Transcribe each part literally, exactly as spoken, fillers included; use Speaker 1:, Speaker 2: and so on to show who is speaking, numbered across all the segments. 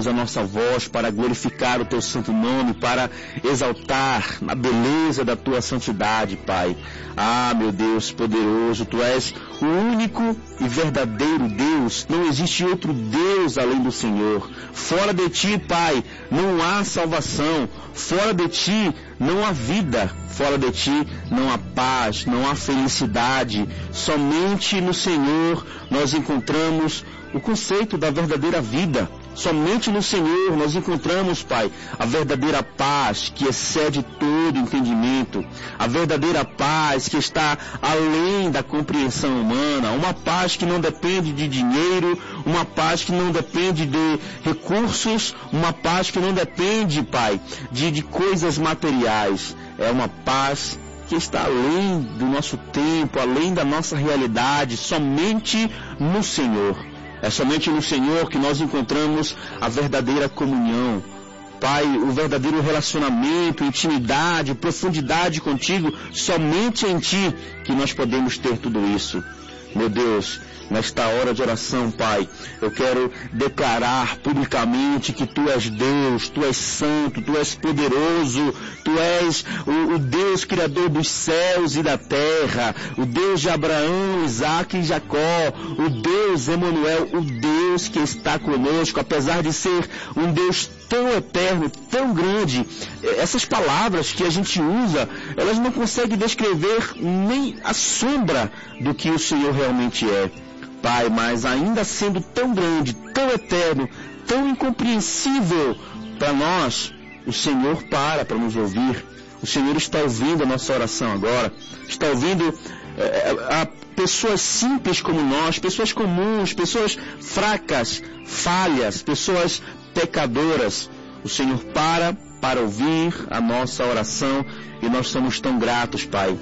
Speaker 1: a nossa voz para glorificar o Teu santo nome, para exaltar a beleza da Tua santidade, Pai. Ah, meu Deus poderoso, Tu és o único e verdadeiro Deus. Não existe outro Deus além do Senhor. Fora de Ti, Pai, não há salvação. Fora de Ti não há vida. Fora de Ti não há paz, não há felicidade. Somente no Senhor nós encontramos o conceito da verdadeira vida. Somente no Senhor nós encontramos, Pai, a verdadeira paz que excede todo entendimento, a verdadeira paz que está além da compreensão humana, uma paz que não depende de dinheiro, uma paz que não depende de recursos, uma paz que não depende, Pai, de, de coisas materiais. É uma paz que está além do nosso tempo, além da nossa realidade, somente no Senhor. É somente no Senhor que nós encontramos a verdadeira comunhão. Pai, o verdadeiro relacionamento, intimidade, profundidade contigo, somente em Ti que nós podemos ter tudo isso. Meu Deus, nesta hora de oração, Pai, eu quero declarar publicamente que Tu és Deus, Tu és santo, Tu és poderoso, Tu és o, o Deus criador dos céus e da terra, o Deus de Abraão, Isaque e Jacó, o Deus Emanuel, o Deus que está conosco, apesar de ser um Deus tão eterno, tão grande. Essas palavras que a gente usa, elas não conseguem descrever nem a sombra do que o Senhor realmente é. Pai, mas ainda sendo tão grande, tão eterno, tão incompreensível para nós, o Senhor para para nos ouvir. O Senhor está ouvindo a nossa oração agora, está ouvindo é, a pessoas simples como nós, pessoas comuns, pessoas fracas, falhas, pessoas pecadoras. O Senhor para para ouvir a nossa oração e nós somos tão gratos, Pai.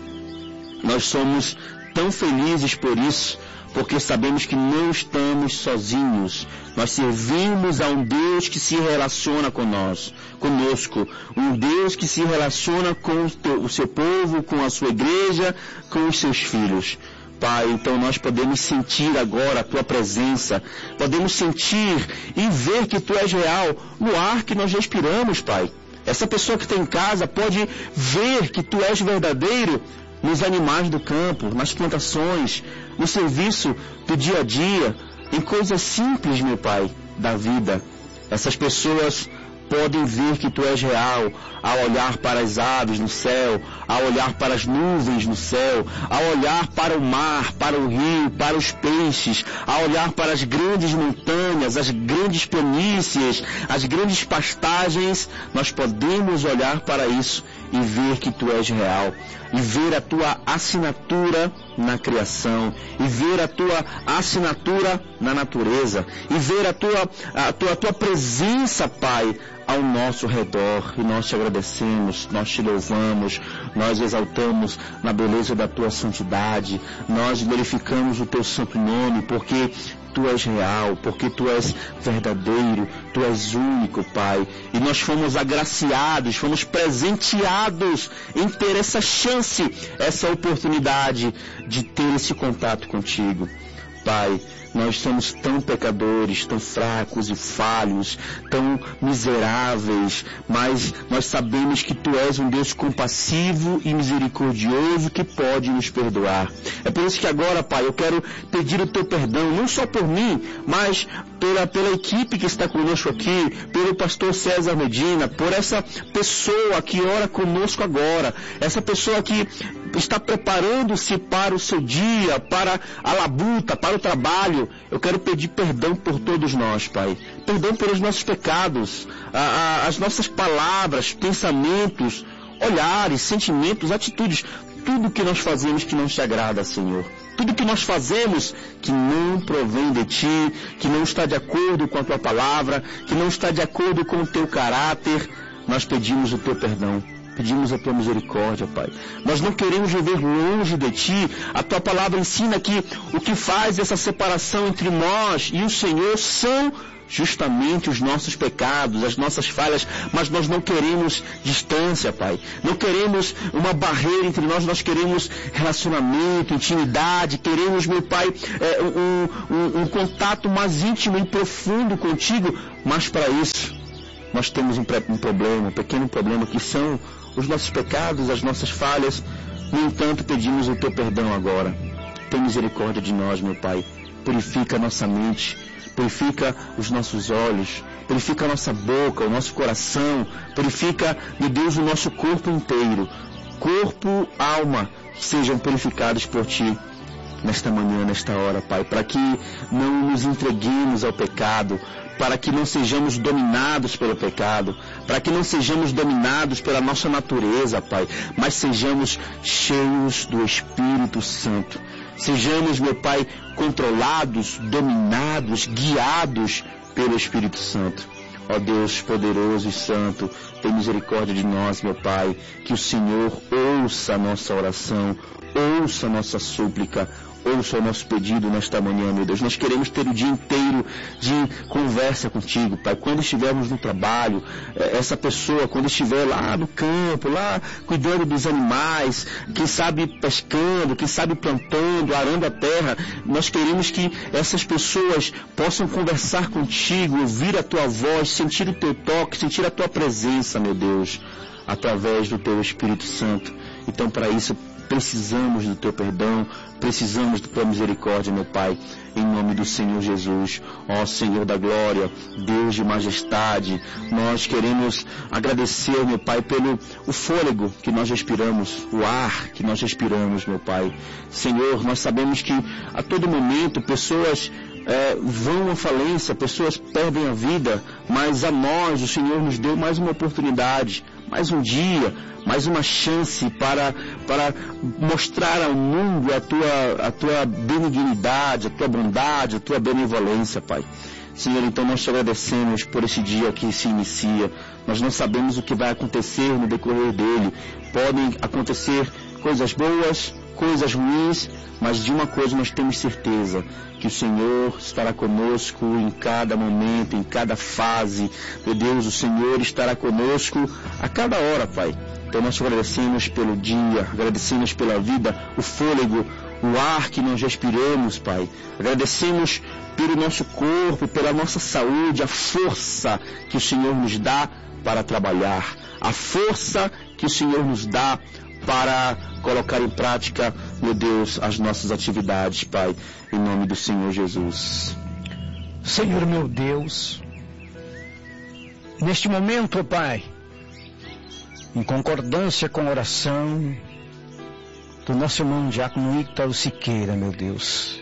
Speaker 1: Nós somos tão felizes por isso, porque sabemos que não estamos sozinhos. Nós servimos a um Deus que se relaciona com nós, conosco. Um Deus que se relaciona com o, teu, o seu povo, com a sua igreja, com os seus filhos. Pai, então nós podemos sentir agora a Tua presença, podemos sentir e ver que Tu és real no ar que nós respiramos, Pai. Essa pessoa que está em casa pode ver que Tu és verdadeiro nos animais do campo, nas plantações, no serviço do dia a dia, em coisas simples, meu Pai, da vida. Essas pessoas podem ver que Tu és real ao olhar para as aves no céu, ao olhar para as nuvens no céu, ao olhar para o mar, para o rio, para os peixes, ao olhar para as grandes montanhas, as grandes planícies, as grandes pastagens. Nós podemos olhar para isso e ver que Tu és real, e ver a Tua assinatura na criação, e ver a Tua assinatura na natureza, e ver a Tua, a tua, a tua presença, Pai, ao nosso redor. E nós Te agradecemos, nós Te louvamos, nós exaltamos na beleza da Tua santidade, nós glorificamos o Teu santo nome, porque Tu és real, porque Tu és verdadeiro, Tu és único, Pai. E nós fomos agraciados, fomos presenteados em ter essa chance, essa oportunidade de ter esse contato contigo. Pai, nós somos tão pecadores, tão fracos e falhos, tão miseráveis, mas nós sabemos que Tu és um Deus compassivo e misericordioso que pode nos perdoar. É por isso que agora, Pai, eu quero pedir o Teu perdão, não só por mim, mas pela, pela equipe que está conosco aqui, pelo pastor César Medina, por essa pessoa que ora conosco agora, essa pessoa que está preparando-se para o seu dia, para a labuta, para o trabalho. Eu quero pedir perdão por todos nós, Pai. Perdão pelos nossos pecados, a, a, as nossas palavras, pensamentos, olhares, sentimentos, atitudes. Tudo que nós fazemos que não Te agrada, Senhor. Tudo que nós fazemos que não provém de Ti, que não está de acordo com a Tua palavra, que não está de acordo com o Teu caráter, nós pedimos o Teu perdão. pedimos a tua misericórdia, Pai. Nós não queremos viver longe de ti. A tua palavra ensina que o que faz essa separação entre nós e o Senhor são justamente os nossos pecados, as nossas falhas, mas nós não queremos distância, Pai. Não queremos uma barreira entre nós, nós queremos relacionamento, intimidade, queremos, meu Pai, é, um, um, um contato mais íntimo e profundo contigo, mas para isso nós temos um, um problema, um pequeno problema, que são os nossos pecados, as nossas falhas. No entanto, pedimos o teu perdão agora. Tem misericórdia de nós, meu Pai. Purifica a nossa mente, purifica os nossos olhos, purifica a nossa boca, o nosso coração, purifica, meu Deus, o nosso corpo inteiro. Corpo, alma, sejam purificados por Ti nesta manhã, nesta hora, Pai, para que não nos entreguemos ao pecado, para que não sejamos dominados pelo pecado, para que não sejamos dominados pela nossa natureza, Pai, mas sejamos cheios do Espírito Santo. Sejamos, meu Pai, controlados, dominados, guiados pelo Espírito Santo. Ó Deus poderoso e santo, tem misericórdia de nós, meu Pai, que o Senhor ouça a nossa oração, ouça a nossa súplica, ouça o nosso pedido nesta manhã, meu Deus. Nós queremos ter o dia inteiro de conversa contigo, Pai. Quando estivermos no trabalho, essa pessoa, quando estiver lá no campo, lá cuidando dos animais, quem sabe pescando, quem sabe plantando, arando a terra, nós queremos que essas pessoas possam conversar contigo, ouvir a tua voz, sentir o teu toque, sentir a tua presença, meu Deus, através do teu Espírito Santo. Então, para isso, precisamos do teu perdão, precisamos da tua misericórdia, meu Pai, em nome do Senhor Jesus. Ó Senhor da glória, Deus de majestade, nós queremos agradecer, meu Pai, pelo o fôlego que nós respiramos, o ar que nós respiramos, meu Pai. Senhor, nós sabemos que a todo momento pessoas É, vão à falência, pessoas perdem a vida, mas a nós o Senhor nos deu mais uma oportunidade, mais um dia, mais uma chance para, para mostrar ao mundo a tua, a tua benignidade, a tua bondade, a tua benevolência, Pai. Senhor, então nós te agradecemos por esse dia que se inicia. Nós não sabemos o que vai acontecer no decorrer dele. Podem acontecer coisas boas, coisas ruins, mas de uma coisa nós temos certeza, que o Senhor estará conosco em cada momento, em cada fase. Meu Deus, o Senhor estará conosco a cada hora, Pai. Então nós te agradecemos pelo dia, agradecemos pela vida, o fôlego, o ar que nós respiramos, Pai. Agradecemos pelo nosso corpo, pela nossa saúde, a força que o Senhor nos dá para trabalhar, a força que o Senhor nos dá para colocar em prática, meu Deus, as nossas atividades, Pai, em nome do Senhor Jesus.
Speaker 2: Senhor meu Deus, neste momento, ó Pai, em concordância com a oração do nosso irmão Diácono Ítalo Siqueira, meu Deus,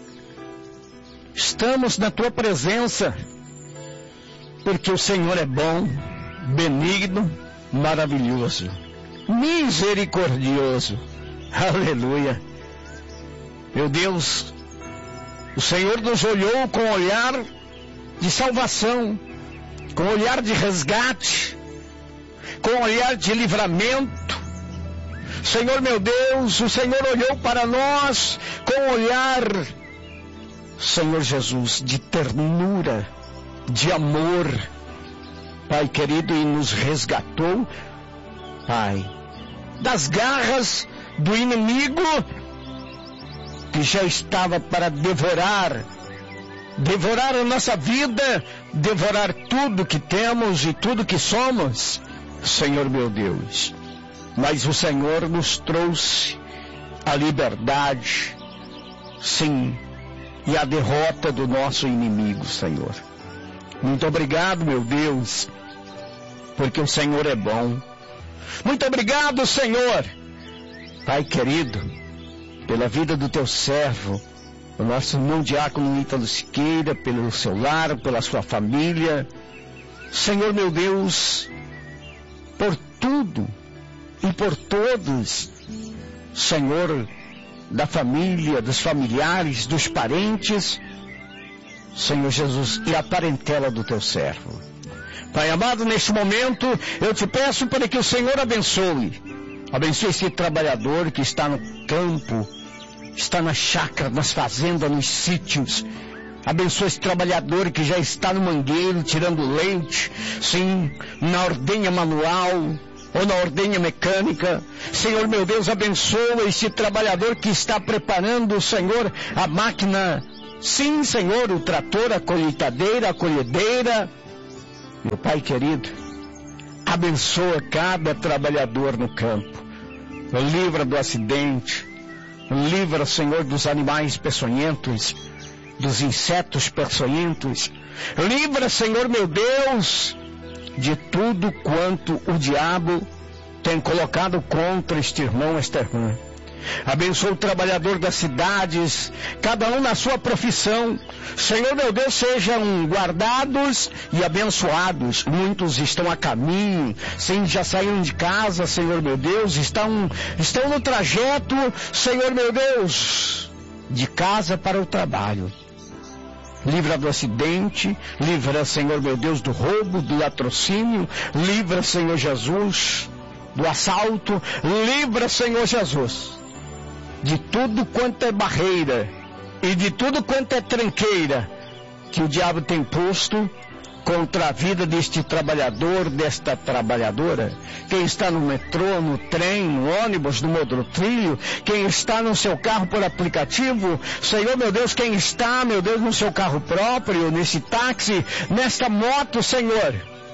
Speaker 2: estamos na Tua presença, porque o Senhor é bom, benigno, maravilhoso, misericordioso. Aleluia. Meu Deus, o Senhor nos olhou com olhar de salvação, com olhar de resgate, com olhar de livramento. Senhor meu Deus, o Senhor olhou para nós com olhar, Senhor Jesus, de ternura, de amor, Pai querido, e nos resgatou, Pai, das garras do inimigo que já estava para devorar, devorar a nossa vida, devorar tudo que temos e tudo que somos, Senhor meu Deus. Mas o Senhor nos trouxe a liberdade, sim, e a derrota do nosso inimigo, Senhor. Muito obrigado, meu Deus, porque o Senhor é bom. Muito obrigado, Senhor, Pai querido, pela vida do Teu servo, o nosso irmão Diácono Ítalo Siqueira, pelo seu lar, pela sua família. Senhor meu Deus, por tudo e por todos, Senhor, da família, dos familiares, dos parentes, Senhor Jesus, e a parentela do Teu servo. Pai amado, neste momento, eu te peço para que o Senhor abençoe. Abençoe esse trabalhador que está no campo, está na chácara, nas fazendas, nos sítios. Abençoe esse trabalhador que já está no mangueiro, tirando leite, sim, na ordenha manual ou na ordenha mecânica. Senhor meu Deus, abençoa esse trabalhador que está preparando, Senhor, a máquina. Sim, Senhor, o trator, a colheitadeira, a colhedeira. Meu Pai querido, abençoa cada trabalhador no campo. Livra do acidente. Livra, Senhor, dos animais peçonhentos, dos insetos peçonhentos. Livra, Senhor meu Deus, de tudo quanto o diabo tem colocado contra este irmão, esta irmã. Abençoa o trabalhador das cidades, cada um na sua profissão. Senhor meu Deus, sejam guardados e abençoados. Muitos estão a caminho, sim, já saíram de casa, Senhor meu Deus, estão, estão no trajeto, Senhor meu Deus, de casa para o trabalho. Livra do acidente, livra, Senhor meu Deus, do roubo, do latrocínio, livra, Senhor Jesus, do assalto, livra, Senhor Jesus, de tudo quanto é barreira e de tudo quanto é tranqueira que o diabo tem posto contra a vida deste trabalhador, desta trabalhadora. Quem está no metrô, no trem, no ônibus, no monotrilho, quem está no seu carro por aplicativo, Senhor meu Deus, quem está, meu Deus, no seu carro próprio, nesse táxi, nesta moto, Senhor,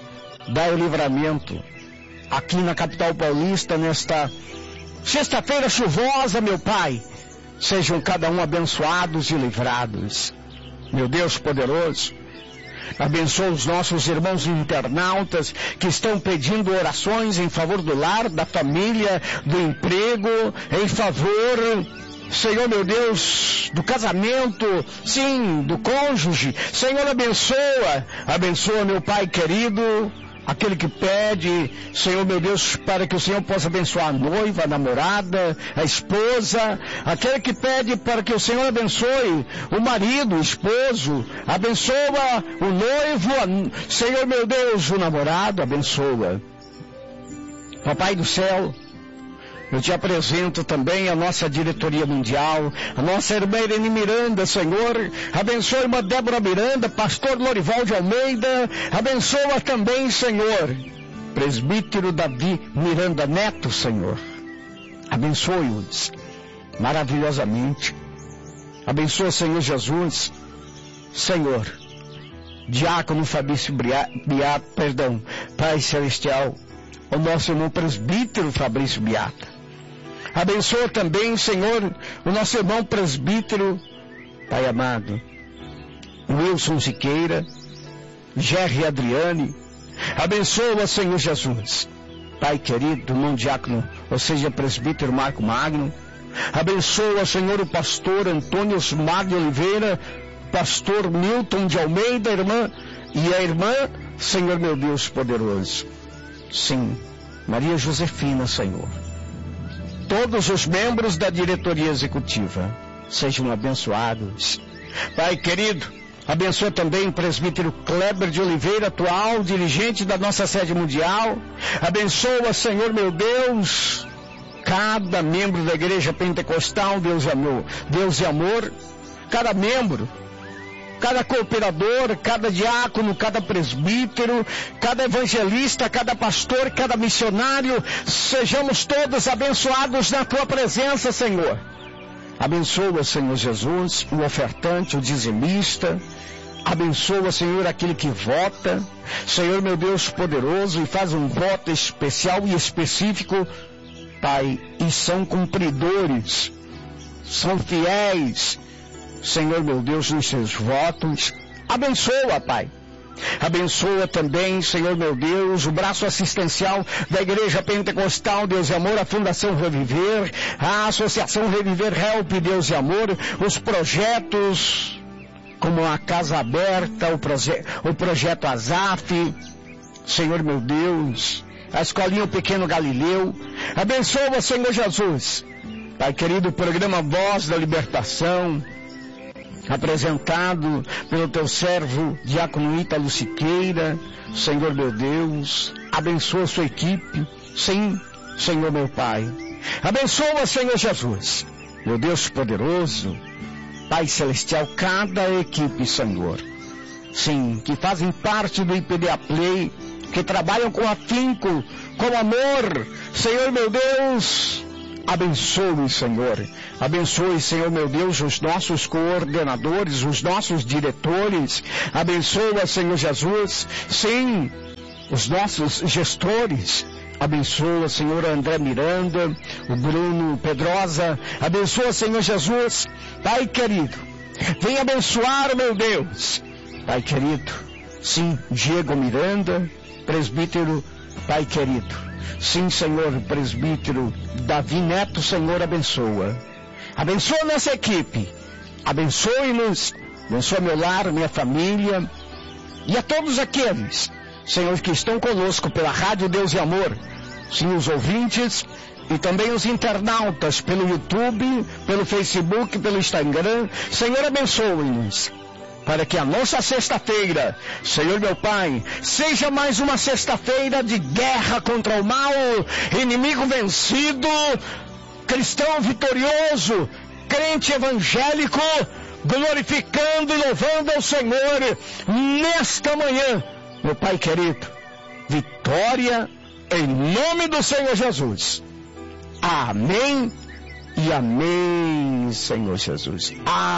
Speaker 2: dá o livramento. Aqui na capital paulista, nesta sexta-feira chuvosa, meu Pai, sejam cada um abençoados e livrados. Meu Deus poderoso, abençoa os nossos irmãos internautas que estão pedindo orações em favor do lar, da família, do emprego, em favor, Senhor meu Deus, do casamento, sim, do cônjuge. Senhor, abençoa, abençoa meu Pai querido, aquele que pede, Senhor meu Deus, para que o Senhor possa abençoar a noiva, a namorada, a esposa, aquele que pede para que o Senhor abençoe o marido, o esposo, abençoa o noivo, a... Senhor meu Deus, o namorado, abençoa. Papai do céu, eu te apresento também a nossa diretoria mundial, a nossa irmã Irene Miranda, Senhor. Abençoa a irmã Débora Miranda, pastor Lorival de Almeida. Abençoa também, Senhor, presbítero Davi Miranda Neto, Senhor. Abençoe-os maravilhosamente. Abençoa, Senhor Jesus. Senhor, diácono Fabrício Beato, perdão, Pai Celestial, o nosso irmão presbítero Fabrício Beata. Abençoa também, Senhor, o nosso irmão presbítero, Pai amado, Wilson Siqueira, Gerry Adriane. Abençoa, Senhor Jesus, Pai querido, irmão diácono, ou seja, presbítero Marco Magno. Abençoa, Senhor, o pastor Antônio Osmar de Oliveira, pastor Milton de Almeida, irmã, e a irmã, Senhor meu Deus poderoso, sim, Maria Josefina, Senhor. Todos os membros da diretoria executiva sejam abençoados. Pai querido, abençoa também o presbítero Kleber de Oliveira, atual dirigente da nossa sede mundial. Abençoa, Senhor meu Deus, cada membro da igreja pentecostal, Deus e amor, Deus e amor, cada membro, cada cooperador, cada diácono, cada presbítero, cada evangelista, cada pastor, cada missionário, sejamos todos abençoados na tua presença, Senhor. Abençoa, Senhor Jesus, o ofertante, o dizimista. Abençoa, Senhor, aquele que vota, Senhor meu Deus poderoso, e faz um voto especial e específico, Pai, e são cumpridores, são fiéis, Senhor meu Deus, nos seus votos. Abençoa, Pai. Abençoa também, Senhor meu Deus, o braço assistencial da Igreja Pentecostal, Deus e Amor, a Fundação Reviver, a Associação Reviver Help, Deus e Amor, os projetos como a Casa Aberta, o, proje- o Projeto Azaf, Senhor meu Deus, a Escolinha O Pequeno Galileu. Abençoa, Senhor Jesus, Pai querido, o programa Voz da Libertação. apresentado pelo teu servo Diácono Ítalo Siqueira. Senhor meu Deus, abençoa a sua equipe. Sim, Senhor meu Pai. Abençoa, Senhor Jesus, meu Deus poderoso, Pai Celestial, cada equipe, Senhor. Sim, que fazem parte do I P D A Play, que trabalham com afinco, com amor. Senhor meu Deus, abençoe, Senhor. Abençoe, Senhor meu Deus, os nossos coordenadores, os nossos diretores. Abençoa, Senhor Jesus, sim, os nossos gestores. Abençoa, Senhor André Miranda, o Bruno Pedrosa. Abençoa, Senhor Jesus, Pai querido. Vem abençoar, meu Deus. Pai querido, sim, Diego Miranda, presbítero, Pai querido. Sim, Senhor, presbítero Davi Neto, Senhor, abençoa. Abençoa nossa equipe. Abençoe-nos. Abençoa meu lar, minha família. E a todos aqueles, Senhor, que estão conosco pela Rádio Deus e Amor. Sim, os ouvintes e também os internautas pelo YouTube, pelo Facebook, pelo Instagram. Senhor, abençoe-nos. Para que a nossa sexta-feira, Senhor meu Pai, seja mais uma sexta-feira de guerra contra o mal, inimigo vencido, cristão vitorioso, crente evangélico, glorificando e louvando ao Senhor nesta manhã. Meu Pai querido, vitória em nome do Senhor Jesus. Amém. E amém, Senhor Jesus.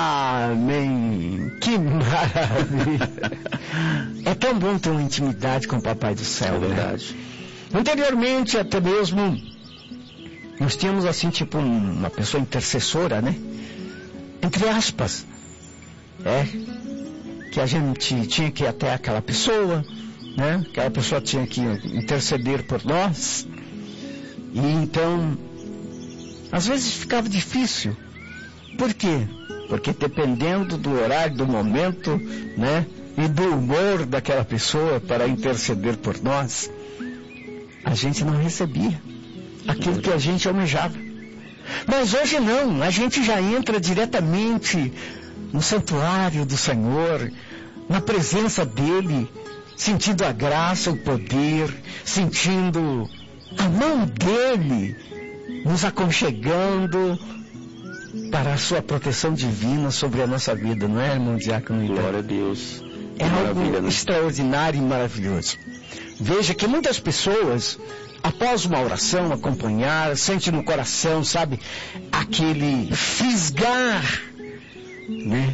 Speaker 2: Amém. Que maravilha. É tão bom ter uma intimidade com o Papai do Céu, é verdade. Né? Anteriormente, até mesmo, nós tínhamos assim, tipo, uma pessoa intercessora, né? Entre aspas. É. Que a gente tinha que ir até aquela pessoa, né? Aquela pessoa tinha que interceder por nós. E então, às vezes ficava difícil. Por quê? Porque dependendo do horário, do momento, né? E do humor daquela pessoa para interceder por nós, a gente não recebia aquilo que a gente almejava. Mas hoje não, a gente já entra diretamente no santuário do Senhor, na presença dEle, sentindo a graça, o poder, sentindo a mão dEle, nos aconchegando para a sua proteção divina sobre a nossa vida, não é, irmão Diácono?
Speaker 1: Glória a Deus.
Speaker 2: É algo né? extraordinário e maravilhoso. Veja que muitas pessoas, após uma oração, acompanhar, sente no coração, sabe, aquele fisgar, né?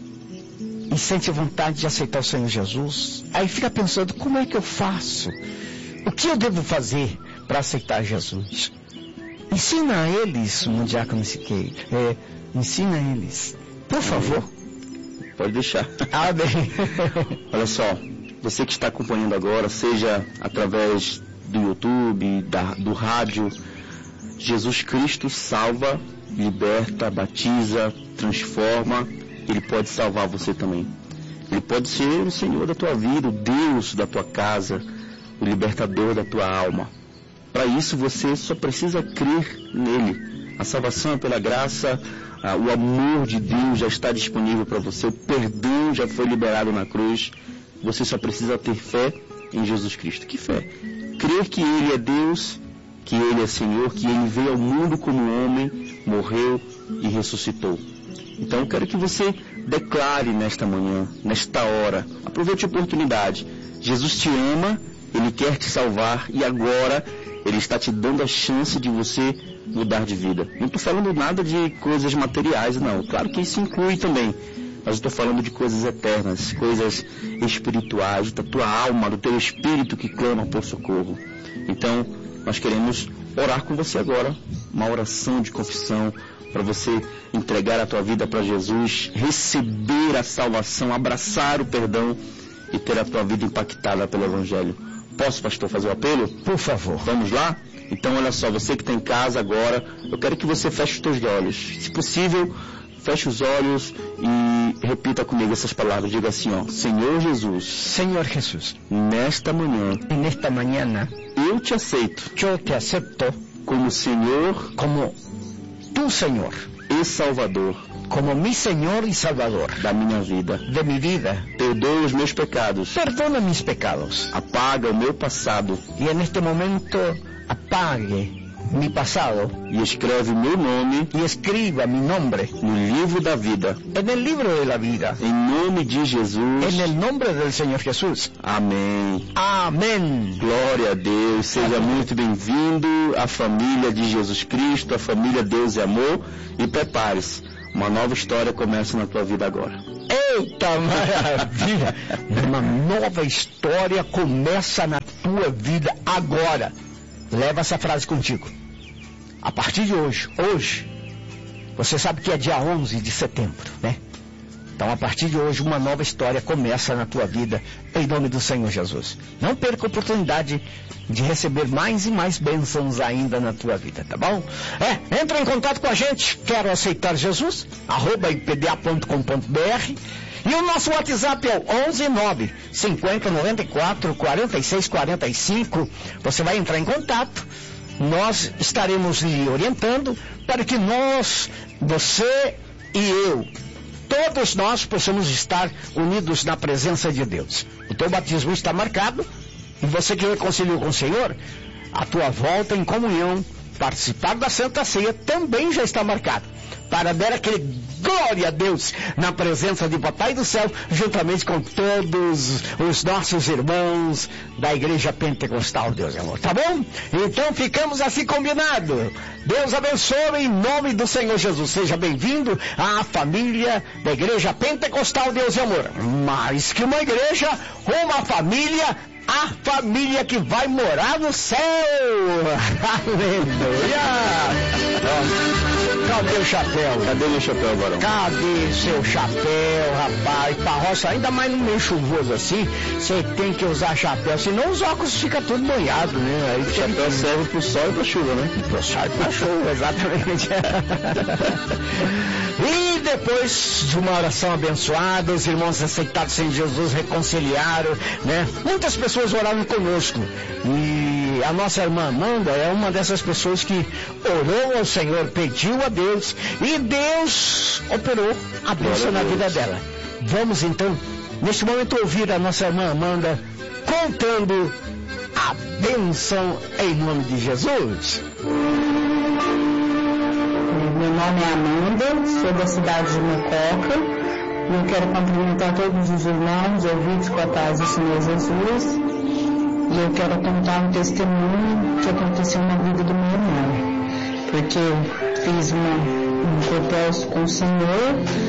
Speaker 2: E sente vontade de aceitar o Senhor Jesus. Aí fica pensando, como é que eu faço? O que eu devo fazer para aceitar Jesus? Ensina a eles, o Diácono Siqueira. É, ensina a eles. Por favor.
Speaker 1: Pode deixar.
Speaker 2: Amém.
Speaker 1: Olha só, você que está acompanhando agora, seja através do YouTube, da, do rádio, Jesus Cristo salva, liberta, batiza, transforma. Ele pode salvar você também. Ele pode ser o Senhor da tua vida, o Deus da tua casa, o libertador da tua alma. Para isso você só precisa crer nele. A salvação é pela graça, ah, o amor de Deus já está disponível para você, o perdão já foi liberado na cruz. Você só precisa ter fé em Jesus Cristo. Que fé? Crer que Ele é Deus, que Ele é Senhor, que Ele veio ao mundo como homem, morreu e ressuscitou. Então eu quero que você declare nesta manhã, nesta hora, aproveite a oportunidade. Jesus te ama, Ele quer te salvar e agora Ele está te dando a chance de você mudar de vida. Não estou falando nada de coisas materiais, não. Claro que isso inclui também. Mas estou falando de coisas eternas, coisas espirituais, da tua alma, do teu espírito que clama por socorro. Então, nós queremos orar com você agora. Uma oração de confissão para você entregar a tua vida para Jesus, receber a salvação, abraçar o perdão e ter a tua vida impactada pelo Evangelho. Posso, pastor, fazer o apelo?
Speaker 2: Por favor.
Speaker 1: Vamos lá? Então, olha só, você que está em casa agora, eu quero que você feche os teus olhos. Se possível, feche os olhos e repita comigo essas palavras. Diga assim, ó, Senhor Jesus.
Speaker 2: Senhor Jesus.
Speaker 1: Nesta manhã.
Speaker 2: Nesta manhã.
Speaker 1: Eu te aceito.
Speaker 2: Eu te aceito.
Speaker 1: Como Senhor.
Speaker 2: Como tu, Senhor.
Speaker 1: E Salvador.
Speaker 2: como mi Senhor e Salvador
Speaker 1: da minha vida.
Speaker 2: de mi vida.
Speaker 1: Perdoa os meus pecados.
Speaker 2: Perdona mis pecados.
Speaker 1: Apaga o meu passado.
Speaker 2: Y en este momento apague mi pasado
Speaker 1: E escreve meu nome
Speaker 2: y escriba mi nombre
Speaker 1: no livro da vida.
Speaker 2: en el libro de la vida.
Speaker 1: Em nome de Jesus.
Speaker 2: En el nombre del Señor Jesús.
Speaker 1: Amém.
Speaker 2: Amén.
Speaker 1: Glória a Deus. Seja muito bem-vindo à família de Jesus Cristo, à família Deus e Amor. E prepare-se. Uma nova história começa na tua vida agora.
Speaker 2: Eita maravilha! Uma nova história começa na tua vida agora. Leva essa frase contigo. A partir de hoje, hoje, você sabe que é dia onze de setembro, né? Então, a partir de hoje, uma nova história começa na tua vida, em nome do Senhor Jesus. Não perca a oportunidade de receber mais e mais bênçãos ainda na tua vida, tá bom? É, entra em contato com a gente, quero aceitar Jesus, arroba i p d a ponto com ponto b r. E o nosso WhatsApp é o onze nove cinquenta noventa e quatro quarenta e seis quarenta e cinco. Você vai entrar em contato, nós estaremos lhe orientando para que nós, você e eu, todos nós possamos estar unidos na presença de Deus. O teu batismo está marcado e você que reconciliou com o Senhor, a tua volta em comunhão, participar da Santa Ceia também já está marcado. Para dar aquele glória a Deus na presença de Papai do Céu, juntamente com todos os nossos irmãos da Igreja Pentecostal, Deus e Amor. Tá bom? Então ficamos assim combinados. Deus abençoe em nome do Senhor Jesus. Seja bem-vindo à família da Igreja Pentecostal, Deus e Amor. Mais que uma igreja, uma família, a família que vai morar no céu. Aleluia! Cadê o chapéu?
Speaker 1: Cadê meu chapéu, varão?
Speaker 2: Cadê seu chapéu, rapaz? Pra roça, ainda mais no meio chuvoso assim, você tem que usar chapéu, senão os óculos ficam tudo banhados, né? Aí
Speaker 1: O chapéu
Speaker 2: que...
Speaker 1: serve pro sol e pra chuva, né?
Speaker 2: Pro sol e pra chuva, exatamente. E depois de uma oração abençoada, os irmãos aceitados em Jesus reconciliaram, né? Muitas pessoas oraram conosco. E a nossa irmã Amanda é uma dessas pessoas que orou ao Senhor, pediu a Deus, e Deus operou a bênção na vida dela. Vamos então, neste momento, ouvir a nossa irmã Amanda contando a bênção em nome de Jesus.
Speaker 3: Meu nome é Amanda, sou da cidade de Mococa e eu quero cumprimentar todos os irmãos ouvidos com a paz do Senhor Jesus, e eu quero contar um testemunho que aconteceu na vida do meu irmão, porque eu fiz uma, um propósito com o Senhor